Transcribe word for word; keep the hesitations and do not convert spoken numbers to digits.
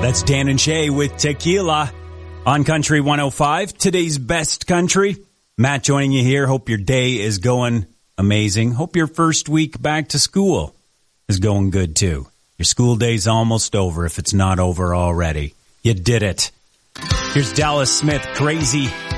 That's Dan and Shay with Tequila on Country one oh five, today's best country. Matt joining you here. Hope your day is going amazing. Hope your first week back to school is going good too. Your school day's almost over if it's not over already. You did it. Here's Dallas Smith, Crazy.